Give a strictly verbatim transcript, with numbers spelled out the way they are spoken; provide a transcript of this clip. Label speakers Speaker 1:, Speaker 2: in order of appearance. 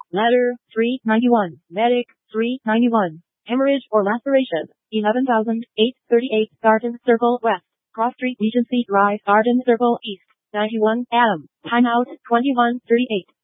Speaker 1: Letter three ninety-one. Medic three ninety-one. Hemorrhage or laceration. eleven thousand eight hundred thirty-eight Garden Circle West. Cross Street Regency Drive Garden Circle East. ninety-one A M. Timeout twenty-one thirty-eight.